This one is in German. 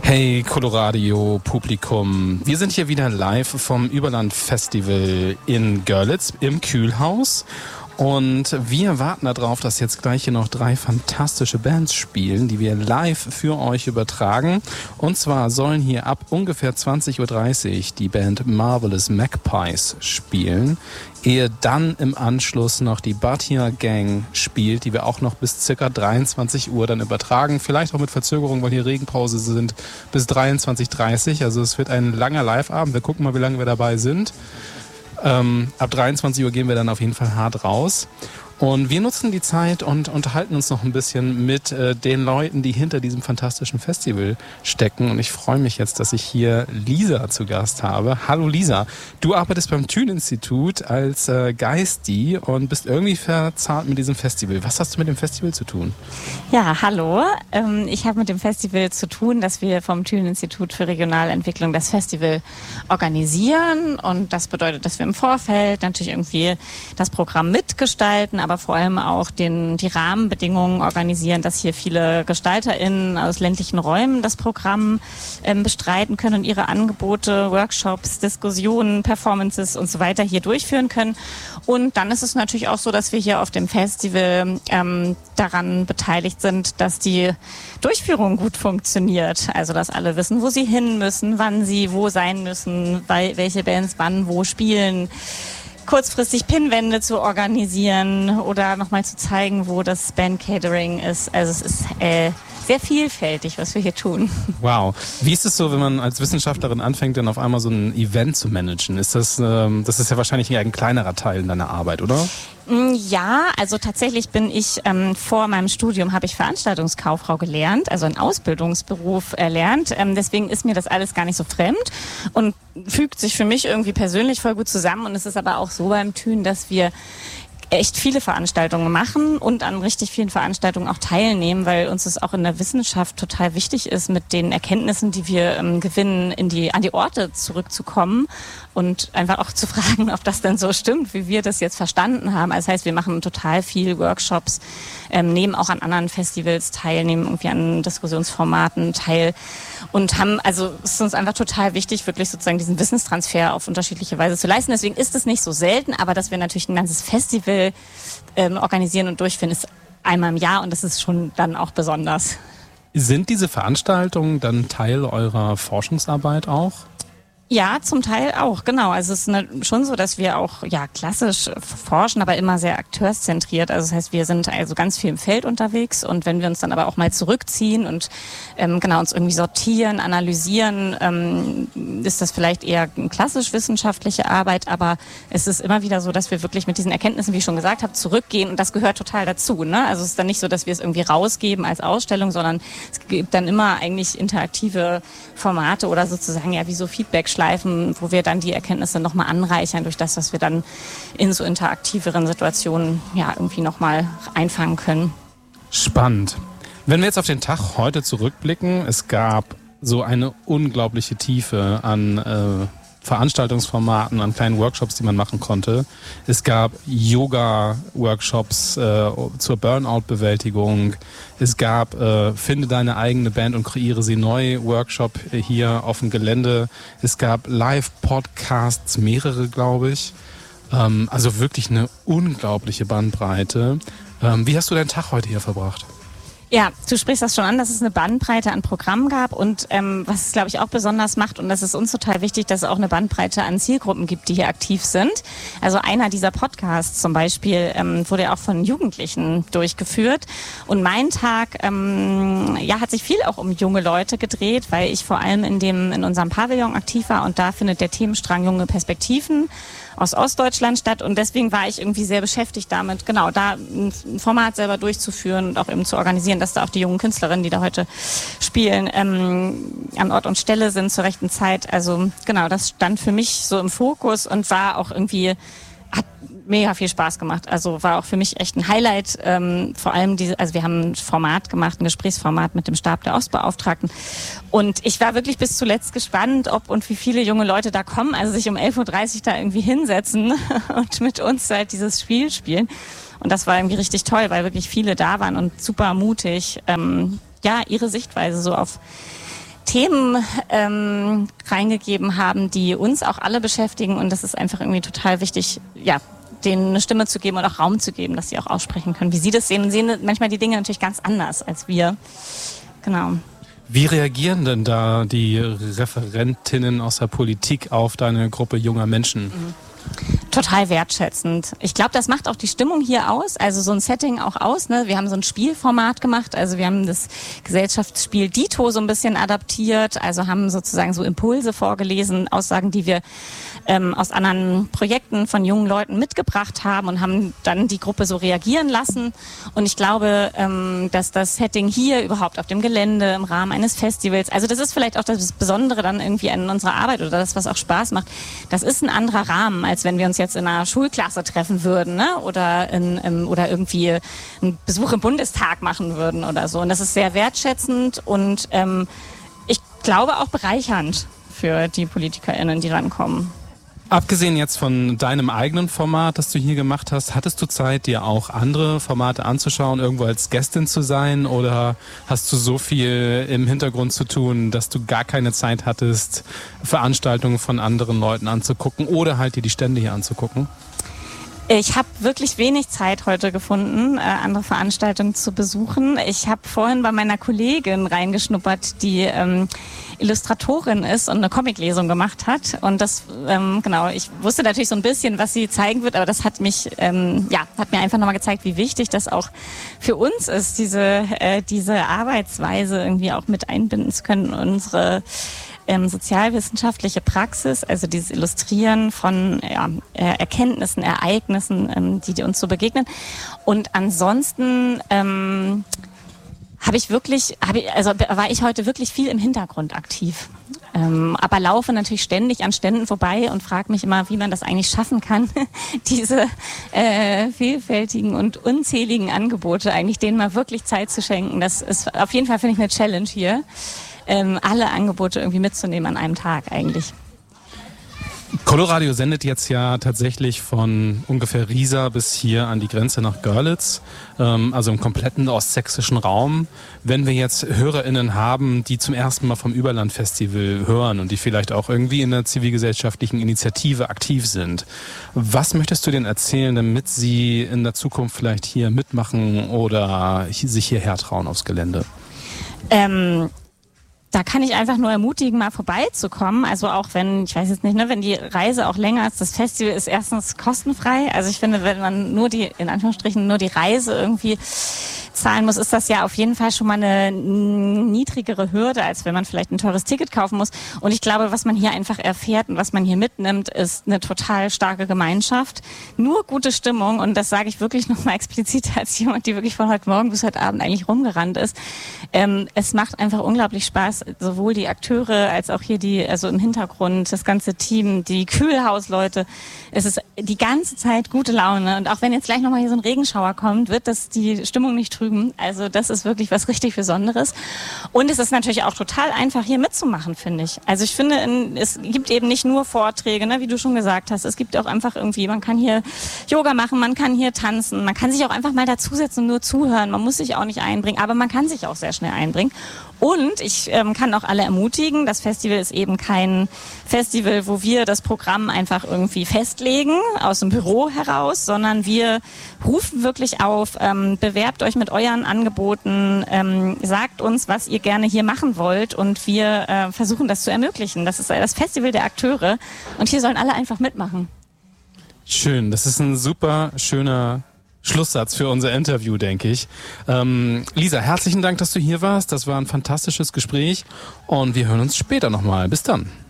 Hey Coloradio-Publikum, wir sind hier wieder live vom Überland-Festival in Görlitz im Kühlhaus. Und wir warten darauf, dass jetzt gleich hier noch 3 fantastische Bands spielen, die wir live für euch übertragen. Und zwar sollen hier ab ungefähr 20.30 Uhr die Band Marvelous Magpies spielen, ehe dann im Anschluss noch die Bhatia Gang spielt, die wir auch noch bis circa 23 Uhr dann übertragen. Vielleicht auch mit Verzögerung, weil hier Regenpause sind, bis 23.30 Uhr. Also es wird ein langer Live-Abend. Wir gucken mal, wie lange wir dabei sind. Ab 23 Uhr gehen wir dann auf jeden Fall hart raus. Und wir nutzen die Zeit und unterhalten uns noch ein bisschen mit den Leuten, die hinter diesem fantastischen Festival stecken. Und ich freue mich jetzt, dass ich hier Lisa zu Gast habe. Hallo Lisa, du arbeitest beim Thünen-Institut als Geisty und bist irgendwie verzahnt mit diesem Festival. Was hast du mit dem Festival zu tun? Ja, hallo. Ich habe mit dem Festival zu tun, dass wir vom Thünen-Institut für Regionalentwicklung das Festival organisieren. Und das bedeutet, dass wir im Vorfeld natürlich irgendwie das Programm mitgestalten, aber vor allem auch die Rahmenbedingungen organisieren, dass hier viele GestalterInnen aus ländlichen Räumen das Programm bestreiten können und ihre Angebote, Workshops, Diskussionen, Performances und so weiter hier durchführen können. Und dann ist es natürlich auch so, dass wir hier auf dem Festival daran beteiligt sind, dass die Durchführung gut funktioniert. Also, dass alle wissen, wo sie hin müssen, wann sie wo sein müssen, welche Bands wann wo spielen. Kurzfristig Pinwände zu organisieren oder nochmal zu zeigen, wo das Band-Catering ist. Also es ist sehr vielfältig, was wir hier tun. Wow. Wie ist es so, wenn man als Wissenschaftlerin anfängt, dann auf einmal so ein Event zu managen? Das ist ja wahrscheinlich ein kleinerer Teil in deiner Arbeit, oder? Ja, also tatsächlich bin ich vor meinem Studium habe ich Veranstaltungskauffrau gelernt, also einen Ausbildungsberuf erlernt. Deswegen ist mir das alles gar nicht so fremd und fügt sich für mich irgendwie persönlich voll gut zusammen. Und es ist aber auch so beim Thün, dass wir echt viele Veranstaltungen machen und an richtig vielen Veranstaltungen auch teilnehmen, weil uns das auch in der Wissenschaft total wichtig ist, mit den Erkenntnissen, die wir gewinnen, an die Orte zurückzukommen und einfach auch zu fragen, ob das denn so stimmt, wie wir das jetzt verstanden haben. Also das heißt, wir machen total viel Workshops, nehmen auch an anderen Festivals teil, nehmen irgendwie an Diskussionsformaten teil und es ist uns einfach total wichtig, wirklich sozusagen diesen Wissenstransfer auf unterschiedliche Weise zu leisten. Deswegen ist es nicht so selten, aber dass wir natürlich ein ganzes Festival organisieren und durchführen, ist einmal im Jahr und das ist schon dann auch besonders. Sind diese Veranstaltungen dann Teil eurer Forschungsarbeit auch? Ja, zum Teil auch, genau. Also es ist schon so, dass wir auch klassisch forschen, aber immer sehr akteurszentriert. Also das heißt, wir sind also ganz viel im Feld unterwegs und wenn wir uns dann aber auch mal zurückziehen und uns irgendwie sortieren, analysieren, ist das vielleicht eher klassisch wissenschaftliche Arbeit, aber es ist immer wieder so, dass wir wirklich mit diesen Erkenntnissen, wie ich schon gesagt habe, zurückgehen und das gehört total dazu. Ne? Also es ist dann nicht so, dass wir es irgendwie rausgeben als Ausstellung, sondern es gibt dann immer eigentlich interaktive Formate oder sozusagen wie so Feedback-Schleifen, wo wir dann die Erkenntnisse nochmal anreichern durch das, was wir dann in so interaktiveren Situationen irgendwie nochmal einfangen können. Spannend. Wenn wir jetzt auf den Tag heute zurückblicken, es gab so eine unglaubliche Tiefe an Veranstaltungsformaten, an kleinen Workshops, die man machen konnte. Es gab Yoga-Workshops zur Burnout-Bewältigung. Es gab Finde deine eigene Band und kreiere sie neu Workshop hier auf dem Gelände. Es gab Live-Podcasts, mehrere, glaube ich. Also wirklich eine unglaubliche Bandbreite. Wie hast du deinen Tag heute hier verbracht? Ja, du sprichst das schon an, dass es eine Bandbreite an Programmen gab und was es, glaube ich, auch besonders macht und das ist uns total wichtig, dass es auch eine Bandbreite an Zielgruppen gibt, die hier aktiv sind. Also einer dieser Podcasts zum Beispiel wurde ja auch von Jugendlichen durchgeführt und mein Tag hat sich viel auch um junge Leute gedreht, weil ich vor allem in unserem Pavillon aktiv war und da findet der Themenstrang Junge Perspektiven aus Ostdeutschland statt und deswegen war ich irgendwie sehr beschäftigt damit, genau, da ein Format selber durchzuführen und auch eben zu organisieren, dass da auch die jungen Künstlerinnen, die da heute spielen, an Ort und Stelle sind zur rechten Zeit. Also genau, das stand für mich so im Fokus und war auch irgendwie, hat mega viel Spaß gemacht. Also war auch für mich echt ein Highlight. Vor allem wir haben ein Format gemacht, ein Gesprächsformat mit dem Stab der Ostbeauftragten. Und ich war wirklich bis zuletzt gespannt, ob und wie viele junge Leute da kommen, also sich um 11.30 Uhr da irgendwie hinsetzen und mit uns halt dieses Spiel spielen. Und das war irgendwie richtig toll, weil wirklich viele da waren und super mutig, ihre Sichtweise so auf Themen reingegeben haben, die uns auch alle beschäftigen. Und das ist einfach irgendwie total wichtig, ja, denen eine Stimme zu geben und auch Raum zu geben, dass sie auch aussprechen können, wie sie das sehen. Und sehen manchmal die Dinge natürlich ganz anders als wir. Genau. Wie reagieren denn da die Referentinnen aus der Politik auf deine Gruppe junger Menschen? Total wertschätzend. Ich glaube, das macht auch die Stimmung hier aus, also so ein Setting auch aus. Ne? Wir haben so ein Spielformat gemacht, also wir haben das Gesellschaftsspiel Dito so ein bisschen adaptiert, also haben sozusagen so Impulse vorgelesen, Aussagen, die wir aus anderen Projekten von jungen Leuten mitgebracht haben und haben dann die Gruppe so reagieren lassen. Und ich glaube, dass das Setting hier überhaupt auf dem Gelände im Rahmen eines Festivals, also das ist vielleicht auch das Besondere dann irgendwie an unserer Arbeit oder das, was auch Spaß macht, das ist ein anderer Rahmen, als wenn wir uns jetzt in einer Schulklasse treffen würden, ne? Oder oder irgendwie einen Besuch im Bundestag machen würden oder so. Und das ist sehr wertschätzend und ich glaube auch bereichernd für die PolitikerInnen, die dann kommen. Abgesehen jetzt von deinem eigenen Format, das du hier gemacht hast, hattest du Zeit, dir auch andere Formate anzuschauen, irgendwo als Gästin zu sein? Oder hast du so viel im Hintergrund zu tun, dass du gar keine Zeit hattest, Veranstaltungen von anderen Leuten anzugucken oder halt dir die Stände hier anzugucken? Ich habe wirklich wenig Zeit heute gefunden, andere Veranstaltungen zu besuchen. Ich habe vorhin bei meiner Kollegin reingeschnuppert, die Illustratorin ist und eine Comiclesung gemacht hat. Und das, genau, ich wusste natürlich so ein bisschen, was sie zeigen wird, aber das hat mich, hat mir einfach nochmal gezeigt, wie wichtig das auch für uns ist, diese Arbeitsweise irgendwie auch mit einbinden zu können in unsere sozialwissenschaftliche Praxis, also dieses Illustrieren von Erkenntnissen, Ereignissen, die uns so begegnen. Und ansonsten war ich heute wirklich viel im Hintergrund aktiv. Aber laufe natürlich ständig an Ständen vorbei und frage mich immer, wie man das eigentlich schaffen kann, diese vielfältigen und unzähligen Angebote eigentlich denen mal wirklich Zeit zu schenken. Das ist auf jeden Fall, finde ich, eine Challenge hier. Alle Angebote irgendwie mitzunehmen an einem Tag eigentlich. Coloradio sendet jetzt ja tatsächlich von ungefähr Riesa bis hier an die Grenze nach Görlitz, also im kompletten ostsächsischen Raum. Wenn wir jetzt HörerInnen haben, die zum ersten Mal vom Überland-Festival hören und die vielleicht auch irgendwie in einer zivilgesellschaftlichen Initiative aktiv sind, was möchtest du denn erzählen, damit sie in der Zukunft vielleicht hier mitmachen oder sich hierher trauen aufs Gelände? Da kann ich einfach nur ermutigen, mal vorbeizukommen. Also auch wenn, ich weiß jetzt nicht, ne, wenn die Reise auch länger ist, das Festival ist erstens kostenfrei. Also ich finde, wenn man nur die Reise irgendwie zahlen muss, ist das ja auf jeden Fall schon mal eine niedrigere Hürde, als wenn man vielleicht ein teures Ticket kaufen muss. Und ich glaube, was man hier einfach erfährt und was man hier mitnimmt, ist eine total starke Gemeinschaft. Nur gute Stimmung, und das sage ich wirklich nochmal explizit als jemand, die wirklich von heute Morgen bis heute Abend eigentlich rumgerannt ist. Es macht einfach unglaublich Spaß, sowohl die Akteure als auch hier also im Hintergrund, das ganze Team, die Kühlhausleute. Es ist die ganze Zeit gute Laune. Und auch wenn jetzt gleich nochmal hier so ein Regenschauer kommt, wird das die Stimmung nicht trüben. Also das ist wirklich was richtig Besonderes. Und es ist natürlich auch total einfach, hier mitzumachen, finde ich. Also ich finde, es gibt eben nicht nur Vorträge, ne, wie du schon gesagt hast. Es gibt auch einfach irgendwie, man kann hier Yoga machen, man kann hier tanzen, man kann sich auch einfach mal dazusetzen und nur zuhören. Man muss sich auch nicht einbringen, aber man kann sich auch sehr schnell einbringen. Und ich kann auch alle ermutigen, das Festival ist eben kein Festival, wo wir das Programm einfach irgendwie festlegen aus dem Büro heraus, sondern wir rufen wirklich auf, bewerbt euch mit euren Angeboten, sagt uns, was ihr gerne hier machen wollt, und wir versuchen das zu ermöglichen. Das ist das Festival der Akteure und hier sollen alle einfach mitmachen. Schön, das ist ein super schöner Schlusssatz für unser Interview, denke ich. Lisa, herzlichen Dank, dass du hier warst. Das war ein fantastisches Gespräch und wir hören uns später nochmal. Bis dann.